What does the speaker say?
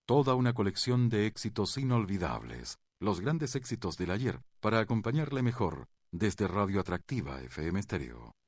Toda una colección de éxitos inolvidables, los grandes éxitos del ayer, para acompañarle mejor desde Radio Atractiva FM Stereo.